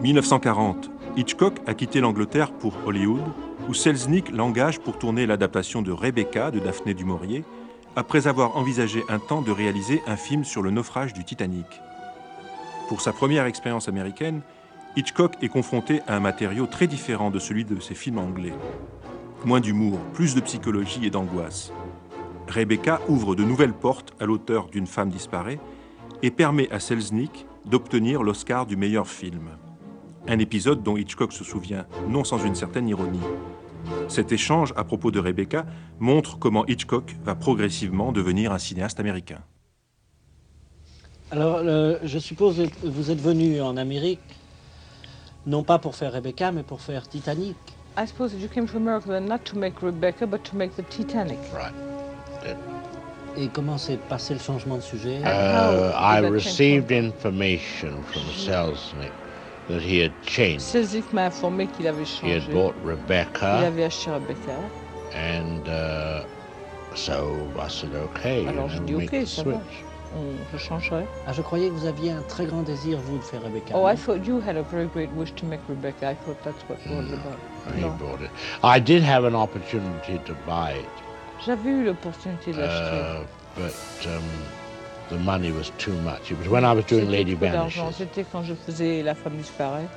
1940, Hitchcock a quitté l'Angleterre pour Hollywood, où Selznick l'engage pour tourner l'adaptation de Rebecca de Daphné du Maurier, après avoir envisagé un temps de réaliser un film sur le naufrage du Titanic. Pour sa première expérience américaine, Hitchcock est confronté à un matériau très différent de celui de ses films anglais. Moins d'humour, plus de psychologie et d'angoisse. Rebecca ouvre de nouvelles portes à l'auteur d'Une femme disparaît et permet à Selznick d'obtenir l'Oscar du meilleur film. Un épisode dont Hitchcock se souvient, non sans une certaine ironie. Cet échange à propos de Rebecca montre comment Hitchcock va progressivement devenir un cinéaste américain. Alors, je suppose que vous êtes venu en Amérique, non pas pour faire Rebecca, mais pour faire Titanic. I suppose that you came to America then not to make Rebecca, but to make the Titanic. Right. Et comment s'est passé le changement de sujet? I received information from Selznick that he had changed. Selznick m'a informé qu'il avait He changé. had bought Il Rebecca, avait acheté Rebecca. and so I said, okay, Alors je dis make ok, the ça va. switch. Je changerai. Ah, je croyais que vous aviez un très grand désir, vous, de faire Rebecca. Oh, I thought you had a very great wish to make Rebecca. I thought that's what it was about. He No. bought it. I did have an opportunity to buy it, J'avais eu l'opportunité de l'acheter. but the money was too much. It was when I was doing C'était Lady trop d'argent. Vanishes. C'était quand je faisais La femme disparaît.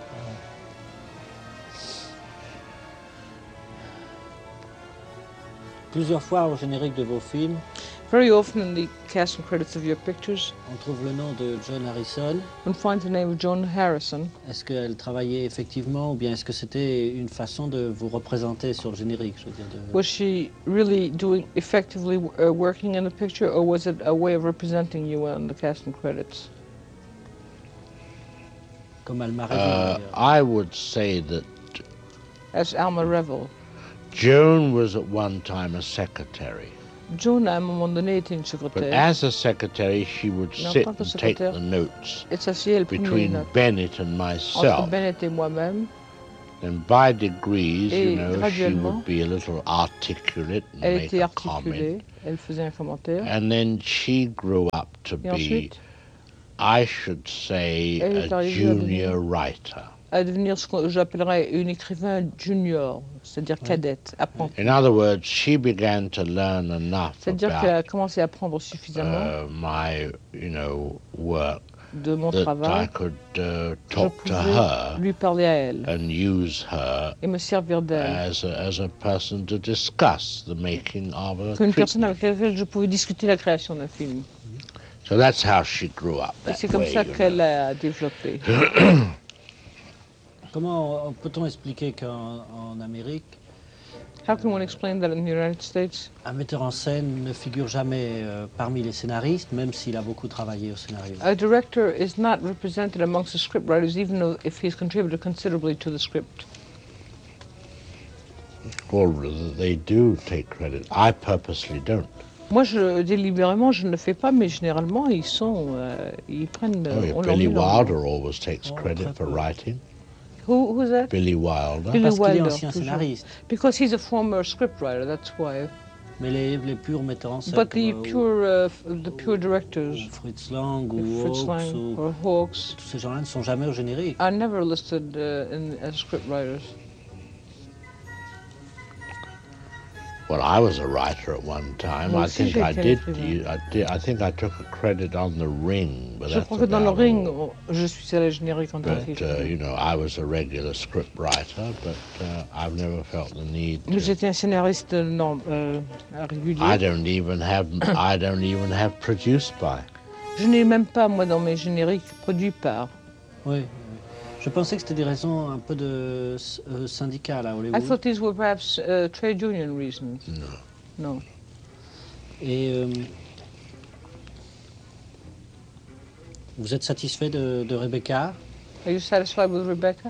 Plusieurs fois au générique de vos films, Very often in the cast and credits of your pictures, on trouve le nom de Joan Harrison. one finds the name of Joan Harrison. Est-ce qu'elle travaillait effectivement ou bien est-ce que c'était une façon de vous représenter sur le générique, je veux dire Was she really doing effectively working in the picture, or was it a way of representing you on the cast and credits? comme Alma Reville, I would say that As Alma Revel. Joan was at one time a secretary. Joan, à un moment donné, était une But secrétaire. as a secretary, she would Non, sit pas que and take secrétaire. the notes Elle s'asseyait, elle prenait les between notes. Bennett and Entre myself. Bennett et moi-même, And by degrees, Et you know, she graduellement, would be a little articulate and elle make était a comment. articulée, elle faisait un commentaire. And then she grew up to Et be, ensuite, I should say, Elle est a arrivée à junior writer. à devenir ce que j'appellerais une écrivain junior, c'est-à-dire cadette, apprentie. In other words, she began to learn enough C'est-à-dire qu'elle a about commencé à apprendre suffisamment my, work de mon that I travail. could Je talk to pouvais her lui parler à elle and use her et me servir d'elle. as a person to discuss the making of a Comme une personne treatment. avec laquelle je pouvais discuter la création d'un film. So that's how she grew up. Et That c'est comme way, ça you qu'elle know. a développé. comment peut-on expliquer qu'en Amérique, How can one explain that in the United States? un metteur en scène ne figure jamais parmi les scénaristes, même s'il a beaucoup travaillé au scénario? A director is not represented amongst the scriptwriters, even though if he's contributed considerably to the script. Well, they do take credit. I purposely don't. Moi, délibérément, je ne le fais pas, mais généralement, ils prennent. Oh, yeah, on leur Billy met leur nom. Wilder always takes Oh, credit très for peu. writing. Who's that? Billy Wilder. Billy Parce qu'il est Wilder, ancien toujours. scénariste. Because he's a former scriptwriter, that's why. Mais les purs metteurs en scène, But the comme, pure directors, ou Fritz Lang ou Fritz Hawks, Lang ou or Hawks, tous ces gens-là ne sont jamais au générique. are never listed as scriptwriters. Well, I was a writer at one time. Moi I aussi, think j'ai I été did. écrivain. I think I took a credit on The Ring, but Je that's crois que dans le about ring, all. je suis à la générique en tant But qu'écrivain. I was a regular script writer, but I've never felt the need. Mais To. j'étais un scénariste régulier. I don't even have produced by. Je n'ai même pas, moi, dans mes génériques, produit par. Oui, oui. Je pensais que c'était des raisons un peu de syndicales à I Hollywood. thought these were perhaps trade union reasons. No. No. Et vous êtes satisfait de Rebecca? Are you satisfied with Rebecca?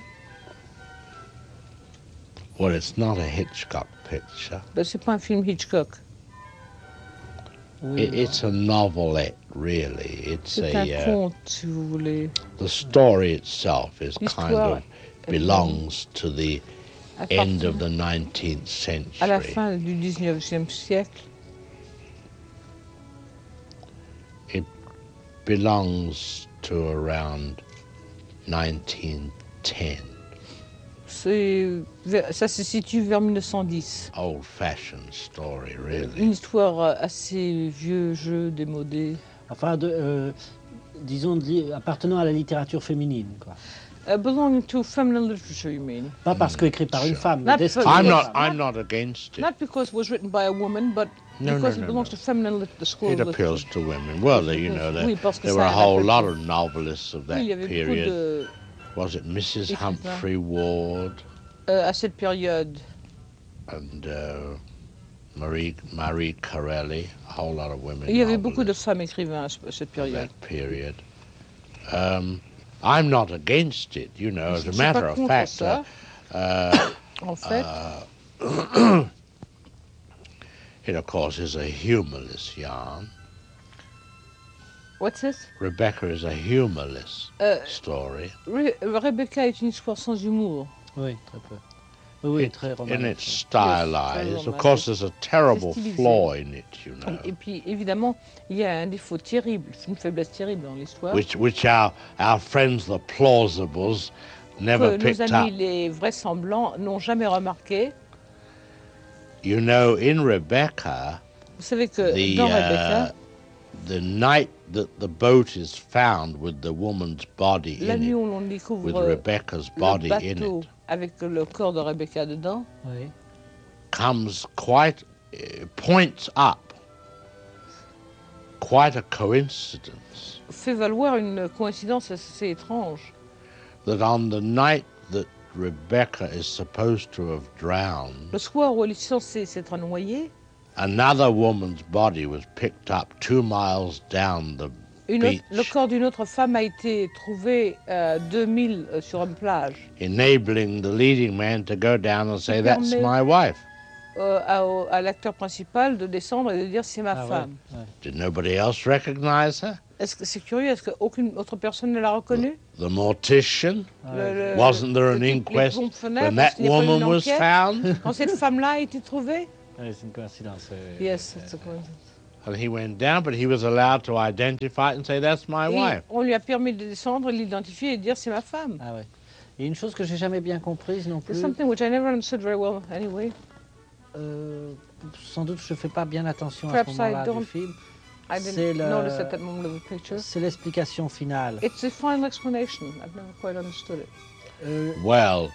Well, it's not a Hitchcock picture. Ben, c'est pas un film Hitchcock. Oui, It's a novelette, really. It's C'est un a. conte, si vous voulez. The story itself is kind L'histoire of belongs to the end of appartient the 19th à la century. fin du 19e siècle. Belongs to around 1910. 10. Ça se situe vers 1910. Old-fashioned story, really. Une histoire assez vieux jeu, démodé. Enfin, disons, appartenant à la littérature féminine, quoi. Belonging to feminine literature, you mean? Pas parce qu'écrit par une sure. femme, mais Not destinée because- aux I'm femmes. I'm not against it. Not because it was written by a woman, but No, because no, it no, belongs no. to feminine the school It of appeals literature. to women. Well, you know, Oui, parce que there ça were a whole adapte- lot of novelists of Oui, that il y avait beaucoup period. de... Was it Mrs. Écrivains. Humphrey Ward à cette période. and Marie Corelli? A whole lot of women. Il y avait beaucoup de novelists femmes écrivains à cette of période. that period. I'm not against it, you know. As Je a suis matter pas of contre fact, ça. En fait, it of course is a humorless yarn. what's this? Rebecca is a humorless Euh, story. Rebecca est une histoire sans humour. Oui, très peu. Oui, It- très and romantique. it's stylized. Yes, Of course, there's a terrible stylisé. flaw in it, you know, Et puis, évidemment, il y a un défaut terrible, une faiblesse terrible dans l'histoire. which our friends the plausibles never Que nos picked amis up. les vraisemblants n'ont jamais remarqué. You know, in Rebecca, Vous savez que the dans Rebecca, the night that the boat is found with the woman's body la in nuit it, où l'on with découvre Rebecca's le body in bateau it, avec le corps de Rebecca dedans, Oui. comes quite points up quite a coincidence fait valoir une coïncidence assez étrange. that on the night that Rebecca is supposed to have drowned, Le soir où elle est censée s'être noyée, another woman's body was picked up 2 miles down the beach, le corps d'une autre femme a été trouvé 2000 sur une plage. enabling the leading man to go down and say, "That's permet- my wife." À l'acteur principal de descendre et de dire c'est ma Ah, femme. ouais, ouais. Did nobody else recognize her? Est-ce que c'est curieux? Est-ce qu'aucune autre personne ne l'a reconnue? The mortician? Le- Wasn't there le an type- les inquest pompes funèbres, when est-ce that qu'il n'y a pas eu woman une was enquête found? quand cette femme-là a été trouvée? Ouais, c'est une coïncidence. Yes, it's a coincidence. And he went down, but he was allowed to identify it and say, "That's my Et wife." on lui a permis de descendre, l'identifier et de dire c'est ma femme. Ah ouais. Et une chose que j'ai jamais bien comprise non It's plus, something which I never understood very well anyway. sans doute je fais pas bien attention à Perhaps ce I moment-là du don't- film, I C'est didn't le- notice at that moment of the picture. c'est l'explication finale. It's the final explanation. I've never quite understood it. Well,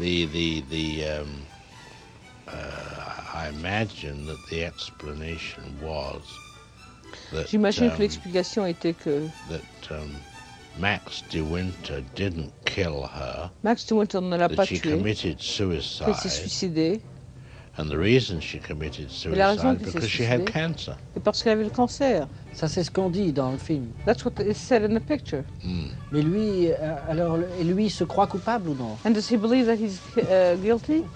I imagine that the explanation was that J'imagine que l'explication était que Max de Winter didn't kill her, Max de Winter ne l'a that pas she tué, committed qu'elle s'est suicide, suicidée, and the reason she committed la raison suicide qu'elle s'est because she had suicidée- cancer. et parce qu'elle avait le cancer. Ça c'est ce qu'on dit dans le film. That's what is said in the picture. Mais lui, alors, et lui se croit coupable ou non? And does he believe that he's guilty?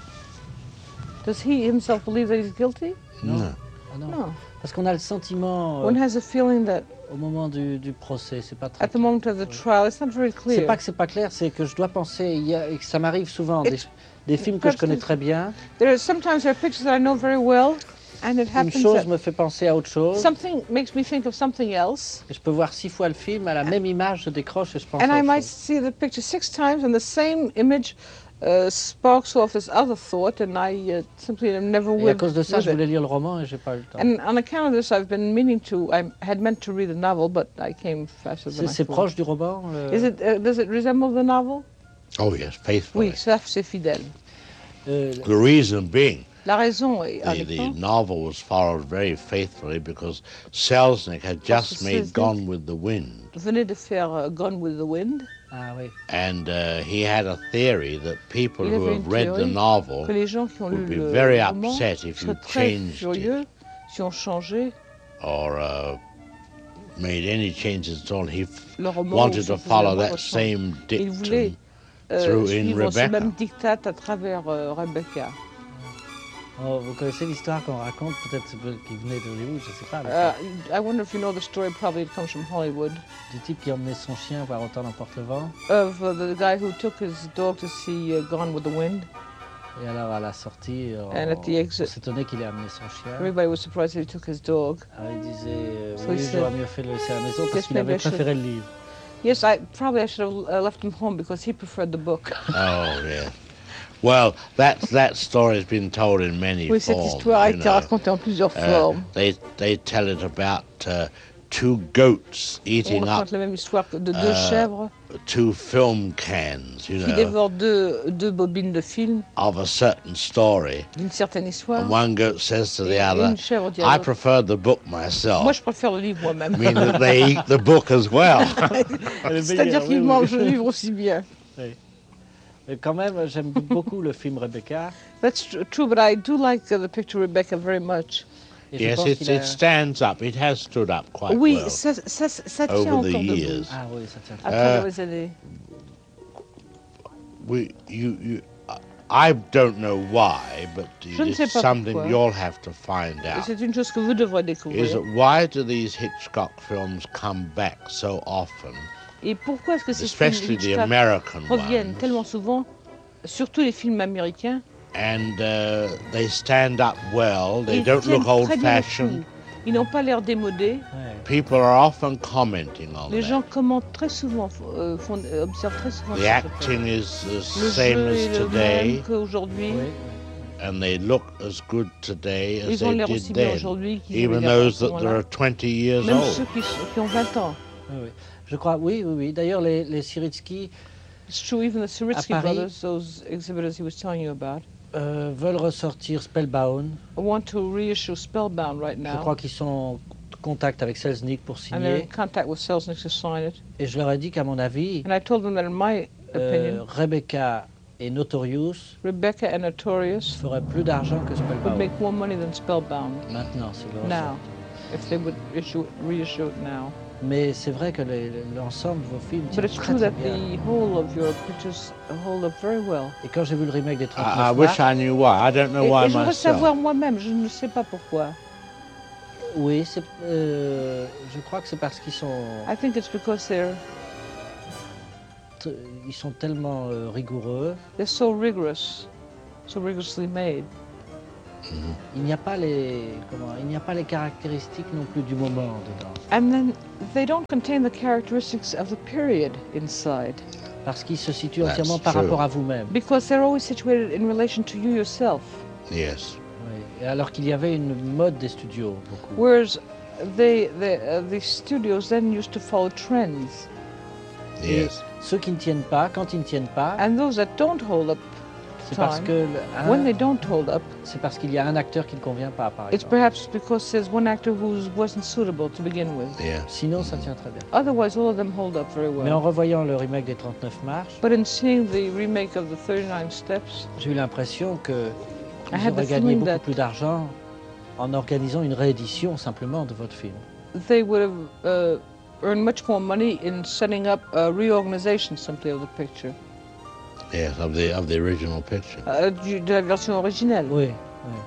Does he himself believe that he's guilty? No. Ah non. No. Parce qu'on a le sentiment One has a feeling that au moment du procès, c'est pas très at the moment of the trial, it's not very C'est clear. pas que c'est pas clair, c'est que je dois penser, et que ça m'arrive souvent, It's- des films que je connais perhaps très bien, Sometimes there are pictures that I know very well, and it une happens chose that me fait penser à autre chose, something makes me think of something else, et je peux voir 6 fois le film, à la même image, je décroche et je pense and à I autre might chose. see the picture 6 times, and the same image sparks off this other thought, and I simply am never Et à with, cause de ça, with je it. voulais lire le roman et j'ai pas eu le temps. And on account of this, I've been meaning to. I had meant to read the novel, but I came faster than I C'est thought. proche du roman Is it? Does it resemble the novel? Oh yes, faithfully. Oui, ça c'est fidèle. The reason being, La raison est en the étant. novel was followed very faithfully because Selznick had just made Selznick- Gone with the Wind, Venait de faire Gone with the Wind, Ah oui. and he had a theory that people Il who avait have une read the théorie novel que les gens qui ont lu would be le very roman upset if you seraient très changed furieux it si on changeait or made any changes at all. He le roman. wanted ou si to on faisait follow un that moindre changement. same Il voulait dictum through in suivre ce Rebecca. même diktat à travers Rebecca. Oh, vous connaissez l'histoire qu'on raconte, peut-être qu'il venait d'Hollywood, je sais pas, mais I wonder if you know the story. Probably it comes from Hollywood. du type qui emmenait son chien voir Autant n'emporte le vent, Of the guy who took his dog to see Gone with the Wind. et alors à la sortie, And at the on exit- s'étonnait qu'il ait amené son chien. Everybody was surprised that he took his dog. Alors il disait, So oui, he said, j'aurais mieux fait de le laisser à la maison parce Yes, qu'il avait maybe I should- préféré le livre. Yes, I should have left him home because he preferred the book. Oh, yeah. Well, that story's been told in many Oui, cette forms. histoire a you été know. racontée en plusieurs formes. They tell it about two goats On eating up raconte la même histoire de deux chèvres two film cans, you qui know, dévorent deux bobines de film of a certain story. d'une certaine histoire. And one goat says to the Et other, une chèvre dit à I l'autre, prefer the book moi myself. je préfère le livre moi-même. Meaning that they eat the book as well. C'est-à-dire qu'ils mangent le livre aussi bien. Mais quand même, j'aime beaucoup le film Rebecca. That's true, but I do like the picture Rebecca very much. Et je Yes, pense qu'il it stands up. It has stood up quite Oui, well. ça tient over the encore debout years. Ah oui, ça tient. à travers les années. I don't know why, but Je ne sais it's pas something pourquoi. you'll have to find Et out. c'est une chose que vous devrez Is découvrir. that why do these Hitchcock films come back so often, Et pourquoi est-ce que ces films especially the Hitchcock American reviennent ones, tellement souvent, surtout les films américains. and they stand up well, they Ils don't tiennent look très bien le old-fashioned. coup. Ils n'ont pas l'air démodés. Ouais. People are often commenting on Les that. gens commentent très souvent, observent très souvent The ce acting is the le same jeu as est le today, même qu'aujourd'hui. Oui, and they look as good today as Ils ont they l'air did aussi bien then, aujourd'hui qu'ils even avaient l'air à those ce that moment-là. are 20 years Même old. ceux qui ont 20 ans. oui. Je crois, oui. D'ailleurs, les Siritsky It's true, even the Siritsky Paris- brothers, those exhibitors he was telling you about, veulent ressortir Spellbound. want to reissue Spellbound right Je now. crois qu'ils sont en contact avec Selznick pour And they're in signer. contact with Selznick to sign it. Et je leur ai dit qu'à mon avis, And I told them that in my opinion, Rebecca et Notorious Rebecca and Notorious feraient plus d'argent que would Spellbound. make more money than Spellbound Maintenant, c'est le now, ressort. if they would reissue it now. Mais c'est vrai que l'ensemble de vos films But tiennent it's très true très that bien. the whole of your pictures hold up very well. Et quand j'ai vu le remake des 39 I wish mars, I knew why. I don't know Et why je veux myself. savoir moi-même, je ne sais pas pourquoi. oui, je crois que c'est parce qu'ils sont, I think it's because ils sont tellement rigoureux. they're so rigorous, so rigorously made. Il n'y a pas les caractéristiques non plus du moment dedans. And then they don't contain the characteristics of the period inside, Parce qu'ils se situent That's entièrement par true. rapport à vous-même. because they're always situated in relation to you yourself. Yes. Oui. Et alors qu'il y avait une mode des studios, beaucoup. Whereas the studios then used to follow trends, Yes. Ceux qui ne tiennent pas, quand ils ne tiennent pas, and those that don't hold up c'est parce time, que when they don't hold up, c'est parce qu'il y a un acteur qui ne convient pas, par it's exemple. perhaps because there's one actor who wasn't suitable to begin with. Yeah. Sinon, ça tient très bien. Otherwise, all of them hold up very Mais en well. revoyant le remake des 39 marches, But in seeing the remake of the 39 Steps, j'ai eu l'impression que I vous had the aurez gagné feeling beaucoup that plus d'argent en organisant une réédition simplement de votre film. they would have earned much more money in setting up a reorganization simply of the picture, Yes, of the original picture. de la version originelle. Oui, oui.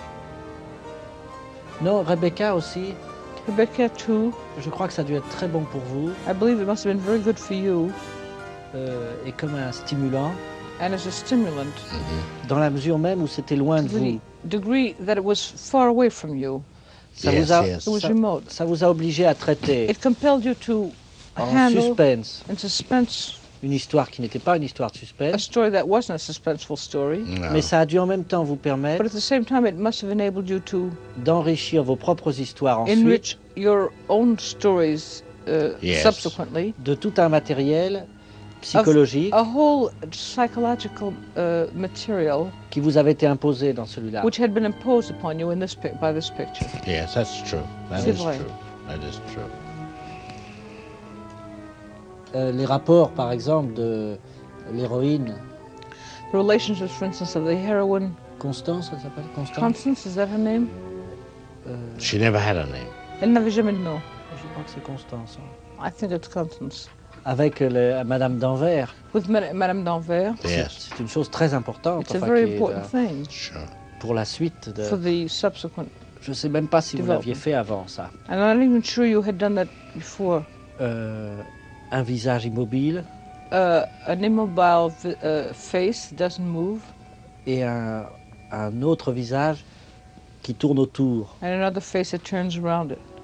Non, Rebecca aussi, Rebecca too, je crois que ça a dû être très bon pour vous I believe it must have been very good for you et comme un stimulant, and as a stimulant, dans la mesure même où c'était loin de to the vous. degree that it was far away from you. Ça Yes, vous a, yes. It was ça, remote. ça vous a obligé à traiter It compelled you to en handle suspense in suspense une histoire qui n'était pas une histoire de a suspense, story that wasn't a suspenseful story, No. mais ça a dû en même temps vous but permettre at the same time it must have enabled you to d'enrichir vos propres histoires ensuite enrich your own stories Yes. subsequently. de tout un matériel psychologique A whole psychological material qui vous avait été imposé dans celui-là. which had been imposed upon you in by this picture. Yes, that's true. That C'est is vrai. true. That is true. Les rapports, par exemple, de l'héroïne The relationships, for instance, of the heroine Constance, elle s'appelle Constance. Constance, is that her name? She never had a name. Elle n'avait jamais de nom. Je crois que c'est Constance. hein. I think it's Constance. Avec Madame d'Anvers. With Madame d'Anvers. Yes. C'est une chose très importante It's a enfin, very qui est, important thing Sure. pour la suite. for De... the subsequent. Je ne sais même pas si vous Development. l'aviez fait avant ça. I'm not even sure you had done that before. Un visage immobile An immobile face doesn't move, et un autre visage qui tourne autour. and another face that turns around it.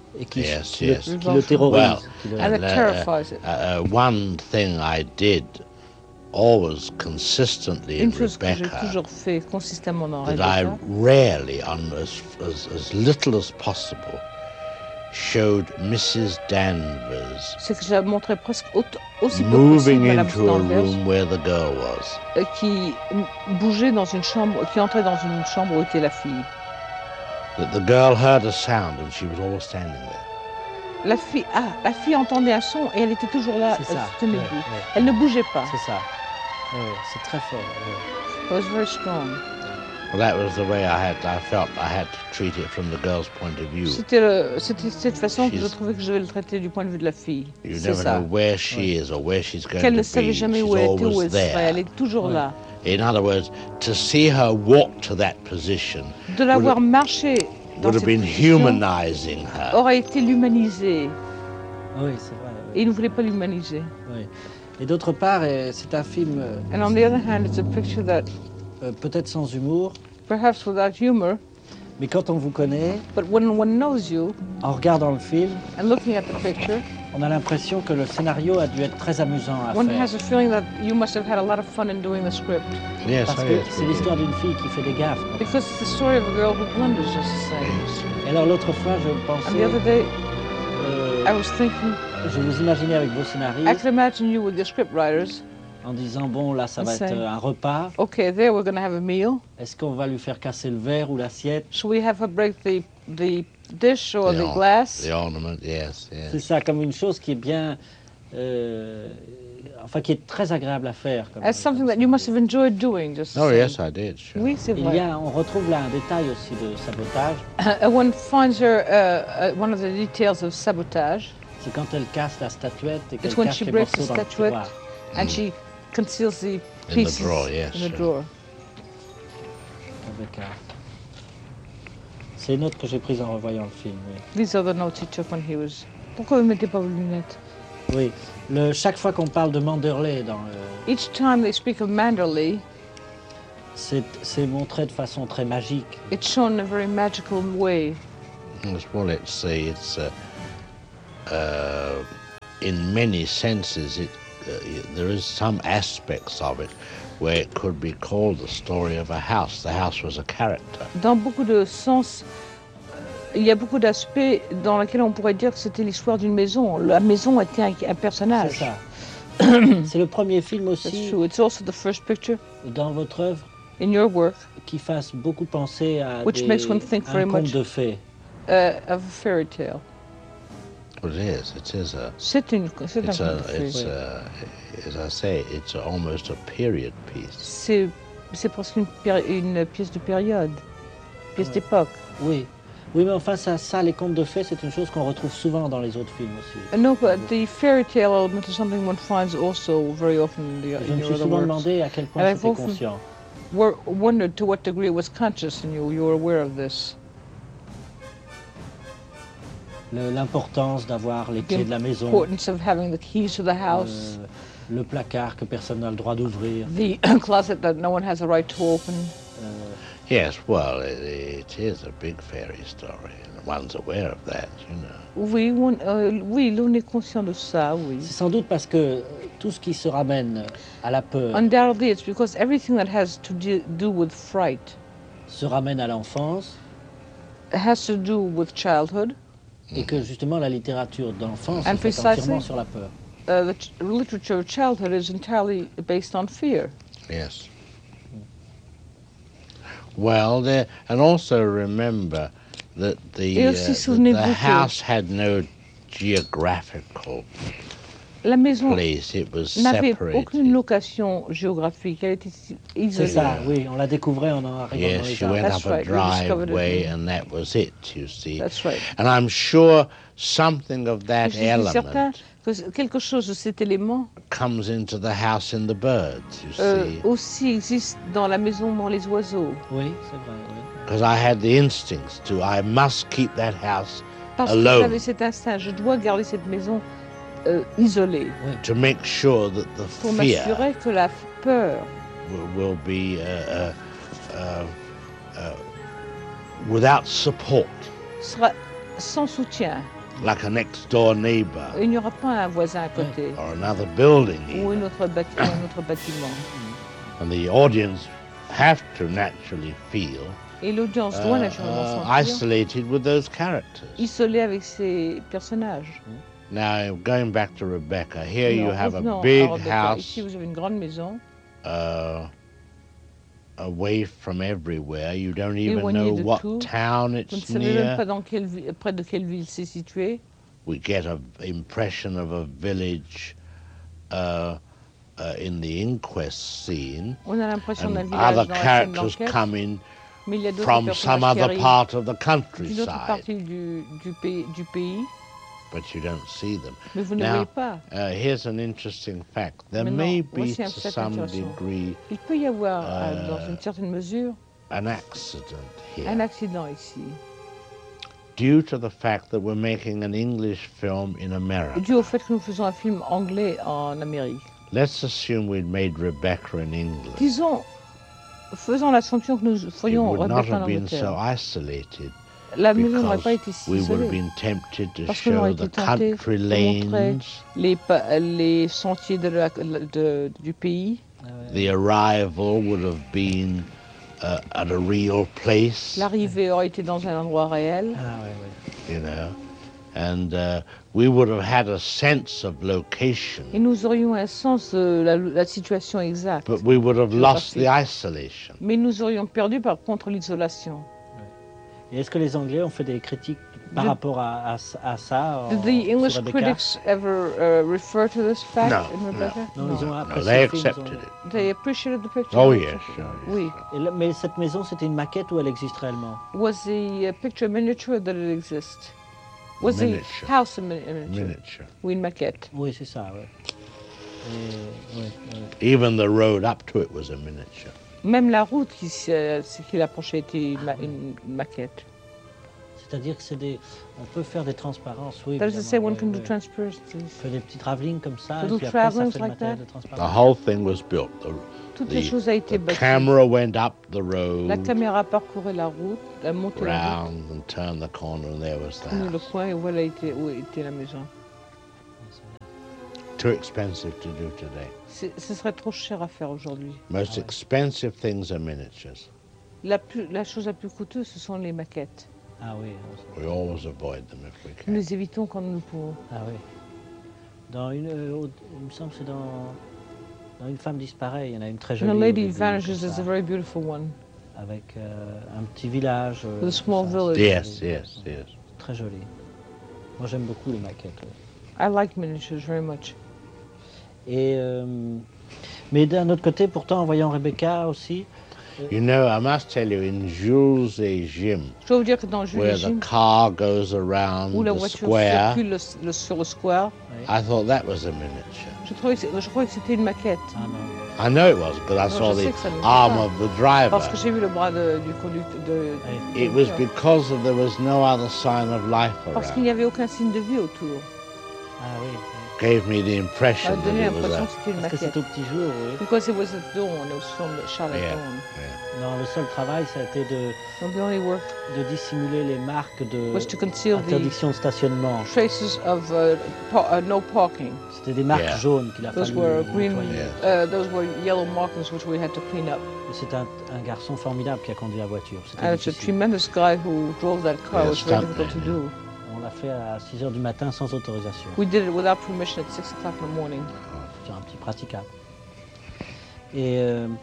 et qui, Yes, qui yes. le, qui le terrorise. Well, qui le- And it And, terrifies it. one thing I did always consistently in Une chose que j'ai Rebecca toujours fait consistamment dans that I Rebecca, rarely, on as little as possible, showed Mrs. Danvers c'est que je la montrais presque aussi peu moving possible Madame into a Danvers, room where the girl was. qui bougeait dans une chambre, qui entrait dans une chambre où était la fille. That the girl heard a sound and she was always standing there. La fille entendait un son et elle était toujours là, C'est ça. tenue ouais, debout. ouais, Elle ne bougeait pas. c'est ça. Ouais, c'est très fort. ouais. It was very strong. Well, that was the way I felt I had to treat it from the girl's point of view. C'était cette façon que je She's- trouvais que je devais le traiter du point de vue de la fille. You C'est never ça. know where she is or where she's going Qu'elle ne to savait be. jamais She's où elle était, où always elle serait. Elle there. est toujours Ouais. là. In other words, to see her walk to that position De la voir marcher dans would have cette been position humanizing her. aurait été l'humaniser. Oui, c'est vrai. Et il ne voulait pas l'humaniser. Oui. Et d'autre part, c'est un film And on the other hand, it's a picture that, peut-être sans humour, perhaps without humor, mais quand on vous connaît, but when one knows you en regardant le film, and looking at the picture, on a l'impression que le scénario a dû être très amusant à one faire. has a feeling that you must have had a lot of fun in doing the script. Yes, Parce oh, que yes, c'est we did. l'histoire d'une fille qui fait des gaffes. Because it's the story of a girl who blunders just the same. Et alors l'autre fois, je And the pensais, other day, I euh, was thinking, je vous imaginais avec vos I scénaristes could imagine you with your script writers. en disant, bon là ça va être Insane. un repas, Okay, there we're going to have a meal. est-ce qu'on va lui faire casser le verre ou l'assiette? Should we have her break the dish or the or- glass? The ornament, yes, yes. C'est ça, comme une chose qui est bien, enfin qui est très agréable à faire. Comme, As something that you must have enjoyed doing, just the Oh, same. yes, I did, sure. Oui, c'est Il vrai. y a, on retrouve là un détail aussi de sabotage, One finds her, one of the details of sabotage, c'est quand elle casse la statuette et qu'elle it's when cache she les breaks the morceaux dans le statuette tiroir. and she conceals the In the pieces drawer, yes, in the sure. drawer. Rebecca. C'est une note que j'ai prise en revoyant le film, oui. These are the notes he took when he was... Pourquoi vous ne mettez pas vos lunettes? Oui, chaque fois qu'on parle de Manderley, Each time they speak of Manderley, c'est montré de façon très magique. it's shown in a very magical way. Well, in many senses, there is some aspects of it where it could be called the story of a house. The house was a character. Dans beaucoup de sens, il y a beaucoup d'aspects dans lesquels on pourrait dire que c'était l'histoire d'une maison. La maison était un C'est personnage. ça. C'est le premier film That's aussi true. It's also the first picture dans votre œuvre in your work qui fasse beaucoup penser à Which makes one think un very conte much- de fées. of a fairy tale. Well, it is a, C'est un conte de fées. as I say, it's almost a period piece. C'est presque une pièce de période, pièce d'époque. Oui. Oui, mais enfin, ça, les contes de fées, c'est une chose qu'on retrouve souvent dans les autres films aussi. No, but the fairy tale element is something one finds also very often Je in me your suis other souvent works. demandé à quel point And I've c'était often- conscient. Wondered to what degree it was conscious in you. You were aware of this. L'importance d'avoir les clés de la maison, Importance of having the keys to the house, le placard que personne n'a le droit d'ouvrir. the closet that no one has a right to open. Yes, well, it is a big fairy story, and one's aware of that, you know. Oui, oui, l'on est conscient de ça, oui. C'est sans doute parce que tout ce qui se ramène à la peur Undoubtedly, it's because everything that has to do with fright se ramène à l'enfance has to do with childhood. et que justement la littérature d'enfance And est faite precisely- entièrement sur la peur. The literature of childhood is entirely based on fear. Yes. Well, and also remember that Et aussi souvenez-vous que- house had no geographical La maison place. It was n'avait separated. aucune location géographique, elle était C'est isolée. ça, oui, on la découvrait en arrivant dans Yes, les you arbres. went That's up right, a we discovered it. driveway, and that was it, you see. That's right. And I'm sure something of that Je suis certain element que quelque chose de cet élément comes into the house in the birds, you see. aussi existe dans la maison dans les oiseaux. Oui, c'est vrai, oui. Because I had the instincts I must keep that house Parce que alone j'avais cet instinct, je dois garder cette maison isolée to make sure that the pour fear m'assurer que la peur will be without support. sera sans soutien. like a next-door neighbor Il n'y aura pas un voisin à côté or another building ou even. un autre bâtiment. And the audience have to naturally feel Et l'audience doit naturellement sentir isolated with those characters. isolée avec ces personnages. Now, going back to Rebecca, here you have revenons a à big Rebecca. house Ici, vous avez une grande maison, away from everywhere. You don't even éloignée know de what tout. town Vous ne it's savez même near. pas près de quelle ville c'est situé. We get an impression of a village in the inquest scene, On a l'impression d'un and village other dans la scène characters d'enquête, come in mais il y a d'autres from some personnages qui other arrivent part of the d'une autre countryside, partie du pays, but you don't see them. mais vous ne les Now, voyez pas. Here's an interesting fact. There Maintenant, may be, voici un to fait some intéressant. degree, Il peut y avoir, dans une certaine mesure, an accident un here, accident ici, due to the fact that we're making an English film in America. dû au fait que nous faisons un film anglais en Amérique. Let's assume we'd made Rebecca in England. Disons, faisons l'assumption que nous It ferions would not Rebecca en have been so Angleterre. isolated La maison n'aurait because pas été si we would have isolée. been tempted to Parce qu'on aurait show été the tenté country de montrer lanes. les sentiers du pays. The arrival would have been at a real place, L'arrivée aurait été dans un endroit réel. Ah, ouais. you know, and we would have had a sense of location, Et nous aurions un sens de la situation exacte. but we would have lost the Géographique. isolation. Mais nous aurions perdu par contre l'isolation. Et est-ce que les Anglais ont fait des critiques par Did- rapport à ça Did the sur English Rebecca? critics ever refer to this fact No, in Rebecca? Non, ils ont No, apprécié they le film, ils ont- accepted it. They appreciated the picture? Oh yes, sure. Oui. Et mais cette maison, c'était une maquette ou elle existe réellement? Was the picture miniature or did it exist? Was Miniature. the house a miniature? Miniature. Oui, une maquette. Oui, c'est ça, ouais. Et, ouais, ouais. Even the road up to it was a miniature. Même la route qui l'approchait était une maquette. C'est-à-dire que on peut faire des transparences, oui. That is to say, évidemment, one ouais, can do ouais. transparencies. On fait des petits travelling comme ça, et Little puis après ça travelings fait le like matériel that. de The transparence. whole thing was built. Toutes les choses ont été The bâties. camera went up the La road, caméra parcourait la route, a monté la route, round and turned the corner, and there was the tourné le house. coin et voilà où était la maison. Too expensive to do today. Ce serait trop cher à faire aujourd'hui. Most expensive things are miniatures. La chose la plus coûteuse, ce sont les maquettes. Ah oui, We always avoid them if we Nous can. les évitons quand nous le pouvons. ah oui. Il me semble que c'est dans Une femme disparaît, il y en a une très jolie. And a au lady début, vanishes comme is ça, a very beautiful one. avec un petit village. With a small comme ça, village. Yes, yes, yes. Très joli. Moi j'aime beaucoup les maquettes. Ouais. I like miniatures very much. Et, mais d'un autre côté, pourtant, en voyant Rebecca aussi, You know, I must tell you, in Jules et Jim, Je dois vous dire que dans Jules et where Jim, the car goes around où la the voiture square, circule sur le square, I thought that was a miniature. je crois que c'était une maquette. ah non, I know it was because I Non, saw je sais the que ça n'était arm pas. of the driver. Parce que j'ai vu le bras du conducteur. It was because there was no other sign of life Parce qu'il n'y around. avait aucun signe de vie autour. ah oui, oui. Gave me the Ça impression m'a that donné it was l'impression a... que c'était une Parce que maquette. c'est au petit jour, oui. Because it was at dawn, it was filmed at shot at Yeah. dawn. Non, le seul travail, ça a été So the only work de dissimuler les marques de was to conceal the interdiction de stationnement. traces of no parking. C'était des marques Yeah. jaunes qu'il a Those fallu were green, nettoyer. those were yellow markings which we had to clean up. Et c'est un garçon formidable qui a conduit la voiture. C'était And it's a difficile. tremendous guy who drove that car. Yeah, It was very stuntman, difficult to yeah. do. On l'a fait à 6 h du matin sans autorisation. We did it without permission at 6 o'clock in the morning. C'est un petit praticable. Et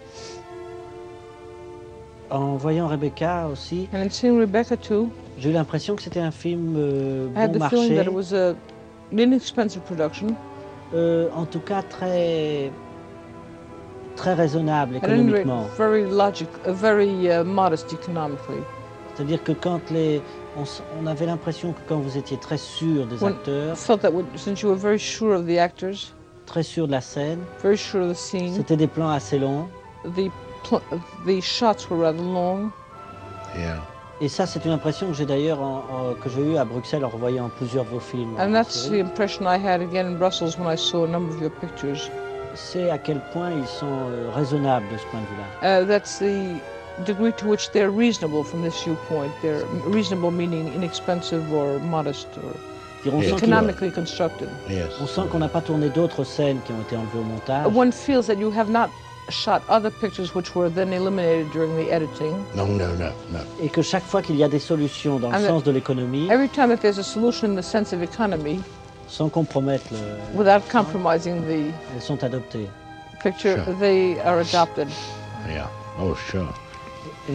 en voyant Rebecca aussi, And in seeing Rebecca too, j'ai eu l'impression que c'était un film I had bon the feeling marché, that it was an inexpensive production. en tout cas très raisonnable At any rate, économiquement. very modest economically. C'est-à-dire que on avait l'impression que quand vous étiez très sûr des When- acteurs, I felt that since you were very sure of the actors, très sûr de la scène, very sure of the scene, c'était des plans assez longs. the shots were rather long. Yeah. Et ça, c'est une impression que j'ai d'ailleurs que j'ai eue à Bruxelles en revoyant plusieurs de vos films. And en that's série. the impression I had again in Brussels when I saw a number of your pictures. C'est à quel point ils sont raisonnables de ce point de vue-là. That's the degree to which they're reasonable from this viewpoint. They're reasonable meaning inexpensive or modest. On Yes. sent qu'il- economically constructed. Yes. on sent qu'on n'a pas tourné d'autres scènes qui ont été enlevées au montage. One feels that you have not shot other pictures which were then eliminated during the editing. No, no, no, no. Et que chaque fois qu'il y a des solutions dans le And sens de l'économie, Every time if there's a solution in the sense of economy, sans compromettre le... without compromising the elles sont adoptées. picture, Sure. they are adopted. Yeah. Oh, sure. Et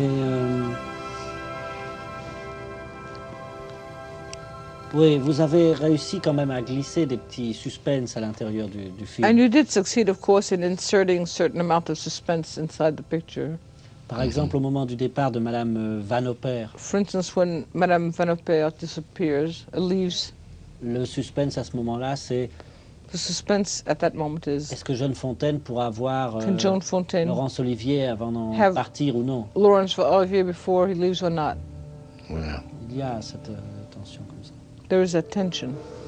oui, vous avez réussi quand même à glisser des petits suspens à l'intérieur du film. And you did succeed, of course, in inserting a certain amount of suspense inside the picture. Par exemple, au moment du départ de Madame Van Opper, For instance, when Madame Van Opper disappears, leaves, le suspense à ce moment-là, c'est the suspense at that moment is, est-ce que John Fontaine pourra voir can Joan Fontaine Laurence Olivier avant d'en have- partir ou non? Laurence Olivier before he leaves or not? Yeah. Il y a cette tension comme ça. There is that tension.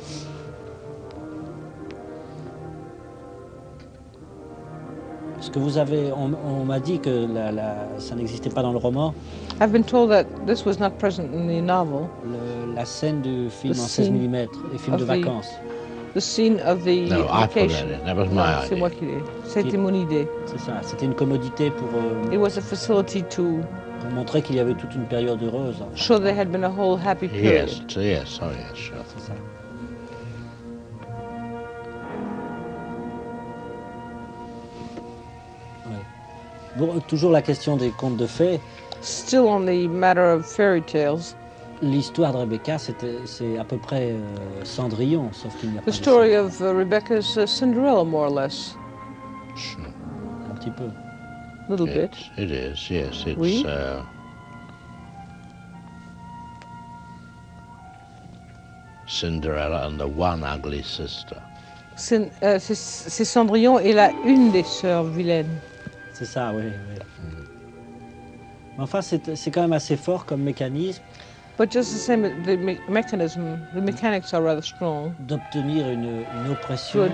Parce que vous avez, on m'a dit que ça n'existait pas dans le roman, I've been told that this was not present in the novel. la scène du film The en 16 scene mm, les films of de the- vacances. The scene of the No, I put that vacation. in. That was Non, my c'est idea. moi qui l'ai. C'était mon idée. C'est ça, c'était une commodité It was a facility to pour montrer qu'il y avait toute une période heureuse. Enfin, show there had been a whole happy period. Yes, yes, oh yes, sure. c'est ça. Ouais. Bon, toujours la question des contes de fées. Still on the matter of fairy tales, L'histoire de Rebecca, c'est à peu près Cendrillon, sauf qu'il n'y a pas the de story of Rebecca's Cinderella, more or less, Sure. sang, un petit peu. a little bit. It is, yes. It's Oui. Cinderella and the one ugly sister. C'est Cendrillon et la une des sœurs vilaines. C'est ça, oui. oui. Mais enfin, c'est quand même assez fort comme mécanisme But just the same, the mechanism, the mechanics are rather strong d'obtenir une oppression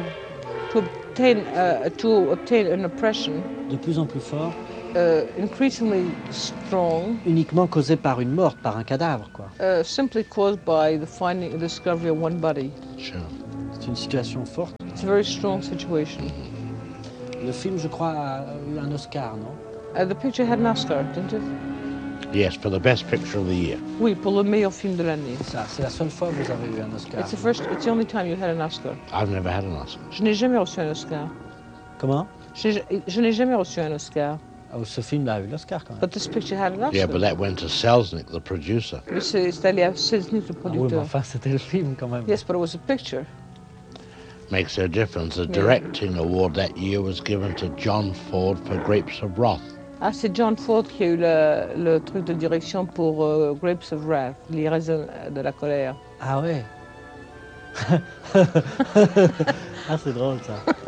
to obtain an oppression de plus en plus forte, increasingly strong, uniquement causée par une morte, par un cadavre, quoi. simply caused by the discovery of one body. Sure. C'est une situation forte. It's a very strong situation. Le film, je crois, a eu un Oscar, non? The picture had an Oscar, didn't it? Yes, for the best picture of the year. Oui, pour le meilleur film de l'année. Ça, c'est la seule fois que vous avez eu un Oscar. It's the only time you had an Oscar. I've never had an Oscar. Je n'ai jamais reçu un Oscar. Comment? Je n'ai jamais reçu un Oscar. Oh, ce film-là a eu l'Oscar, quand même. But this picture had an Oscar. Yeah, but that went to Selznick, the producer. Mais c'est allé à Selznick, le Ah oui, mais producteur. enfin, c'était le film, quand même. Yes, but it was a picture. Makes a difference. The Yeah. directing award that year was given to John Ford for Grapes of Wrath. Ah, c'est John Ford qui a eu le truc de direction pour Grapes of Wrath, les raisins de la colère. Ah ouais. Ah, c'est drôle, ça.